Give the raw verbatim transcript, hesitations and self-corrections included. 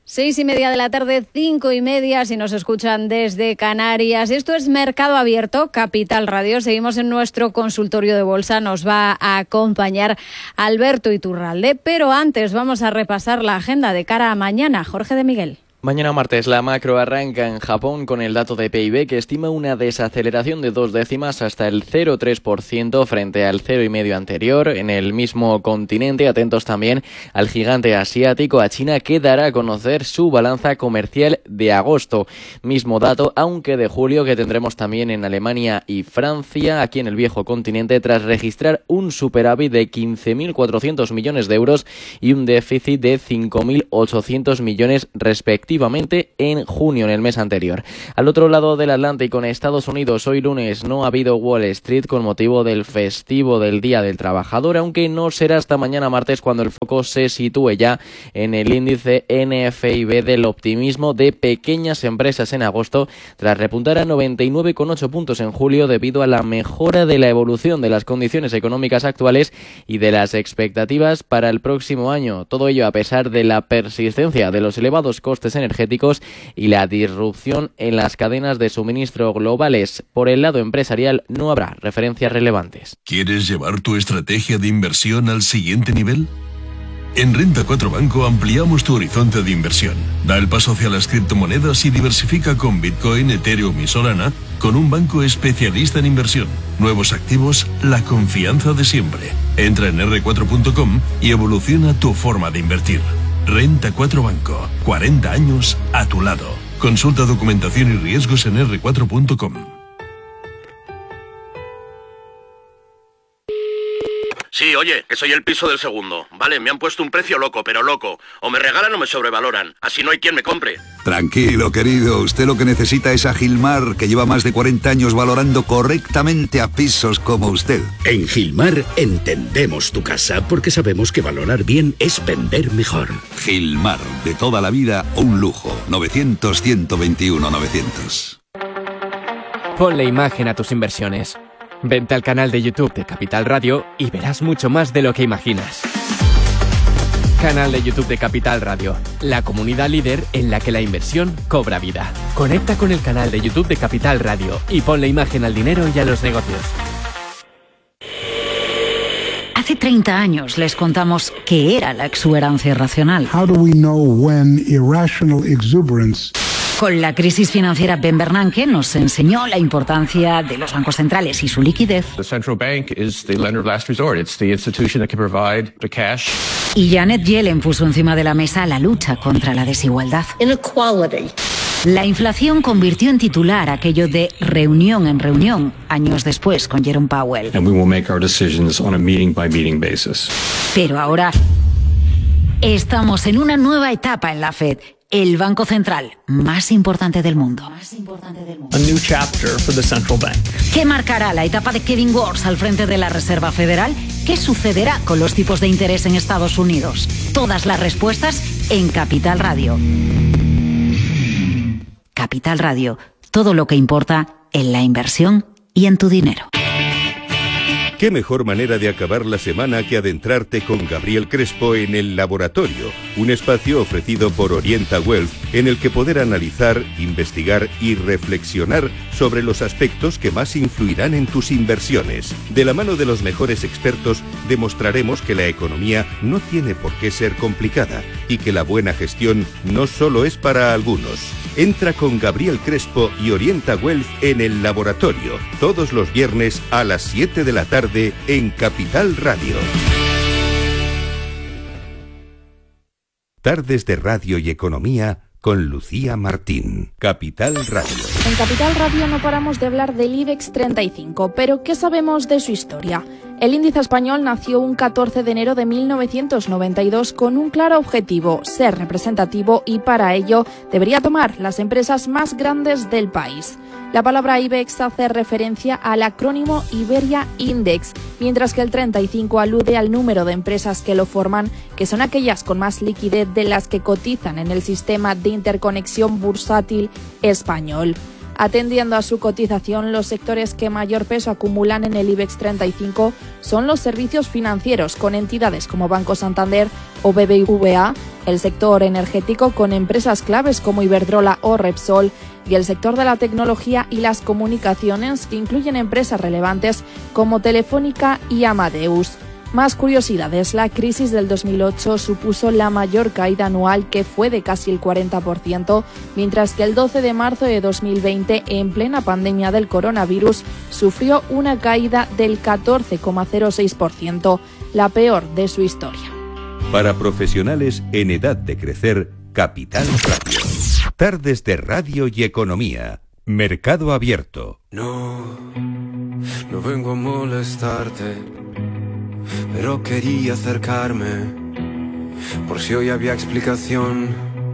Seis y media de la tarde, cinco y media, si nos escuchan desde Canarias. Esto es Mercado Abierto, Capital Radio. Seguimos en nuestro consultorio de bolsa. Nos va a acompañar Alberto Iturralde. Pero antes vamos a repasar la agenda de cara a mañana. Jorge de Miguel. Mañana martes la macro arranca en Japón con el dato de P I B que estima una desaceleración de dos décimas hasta el cero coma tres por ciento frente al cero coma cinco anterior. En el mismo continente, atentos también al gigante asiático, a China, que dará a conocer su balanza comercial de agosto. Mismo dato, aunque de julio, que tendremos también en Alemania y Francia, aquí en el viejo continente, tras registrar un superávit de quince mil cuatrocientos millones de euros y un déficit de cinco mil ochocientos millones respectivamente en junio, en el mes anterior. Al otro lado del Atlántico, en Estados Unidos, hoy lunes no ha habido Wall Street con motivo del festivo del Día del Trabajador, aunque no será hasta mañana martes cuando el foco se sitúe ya en el índice N F I B del optimismo de pequeñas empresas en agosto, tras repuntar a noventa y nueve coma ocho puntos en julio debido a la mejora de la evolución de las condiciones económicas actuales y de las expectativas para el próximo año. Todo ello a pesar de la persistencia de los elevados costes energéticos energéticos y la disrupción en las cadenas de suministro globales. Por el lado empresarial no habrá referencias relevantes. ¿Quieres llevar tu estrategia de inversión al siguiente nivel? En Renta cuatro Banco ampliamos tu horizonte de inversión. Da el paso hacia las criptomonedas y diversifica con Bitcoin, Ethereum y Solana con un banco especialista en inversión. Nuevos activos, la confianza de siempre. Entra en erre cuatro punto com y evoluciona tu forma de invertir. Renta cuatro Banco, cuarenta años a tu lado. Consulta documentación y riesgos en erre cuatro punto com. Sí, oye, que soy el piso del segundo. Vale, me han puesto un precio loco, pero loco. O me regalan o me sobrevaloran. Así no hay quien me compre. Tranquilo, querido. Usted lo que necesita es a Gilmar, que lleva más de cuarenta años valorando correctamente a pisos como usted. En Gilmar entendemos tu casa porque sabemos que valorar bien es vender mejor. Gilmar, de toda la vida, un lujo. novecientos, ciento veintiuno, novecientos. Ponle imagen a tus inversiones. Vente al canal de YouTube de Capital Radio y verás mucho más de lo que imaginas. Canal de YouTube de Capital Radio, la comunidad líder en la que la inversión cobra vida. Conecta con el canal de YouTube de Capital Radio y ponle imagen al dinero y a los negocios. Hace treinta años les contamos qué era la exuberancia irracional. How do we know when irrational exuberance... Con la crisis financiera, Ben Bernanke nos enseñó la importancia de los bancos centrales y su liquidez. The central bank is the lender of last resort. It's the institution that can provide the cash. Y Janet Yellen puso encima de la mesa la lucha contra la desigualdad. Inequality. La inflación convirtió en titular aquello de reunión en reunión, años después con Jerome Powell. And we will make our decisions on a meeting by meeting basis. Pero ahora estamos en una nueva etapa en la Fed. El banco central más importante del mundo. Más importante del mundo. A new chapter for the central bank. ¿Qué marcará la etapa de Kevin Warsh al frente de la Reserva Federal? ¿Qué sucederá con los tipos de interés en Estados Unidos? Todas las respuestas en Capital Radio. Capital Radio, todo lo que importa en la inversión y en tu dinero. ¿Qué mejor manera de acabar la semana que adentrarte con Gabriel Crespo en El Laboratorio, un espacio ofrecido por Orienta Wealth en el que poder analizar, investigar y reflexionar sobre los aspectos que más influirán en tus inversiones? De la mano de los mejores expertos demostraremos que la economía no tiene por qué ser complicada y que la buena gestión no solo es para algunos. Entra con Gabriel Crespo y Orienta Wealth en El Laboratorio, todos los viernes a las siete de la tarde en Capital Radio. Tardes de Radio y Economía con Lucía Martín. Capital Radio. En Capital Radio no paramos de hablar del IBEX treinta y cinco, pero ¿qué sabemos de su historia? El índice español nació un catorce de enero de mil novecientos noventa y dos con un claro objetivo, ser representativo, y para ello debería tomar las empresas más grandes del país. La palabra IBEX hace referencia al acrónimo Iberia Index, mientras que el treinta y cinco alude al número de empresas que lo forman, que son aquellas con más liquidez de las que cotizan en el sistema de interconexión bursátil español. Atendiendo a su cotización, los sectores que mayor peso acumulan en el IBEX treinta y cinco son los servicios financieros, con entidades como Banco Santander o B B V A el sector energético con empresas claves como Iberdrola o Repsol y el sector de la tecnología y las comunicaciones, que incluyen empresas relevantes como Telefónica y Amadeus. Más curiosidades, la crisis del dos mil ocho supuso la mayor caída anual, que fue de casi el cuarenta por ciento, mientras que el doce de marzo de dos mil veinte, en plena pandemia del coronavirus, sufrió una caída del catorce coma cero seis por ciento, la peor de su historia. Para profesionales en edad de crecer, Capital Radio. Tardes de radio y economía. Mercado Abierto. No, no vengo a molestarte, pero quería acercarme, por si hoy había explicación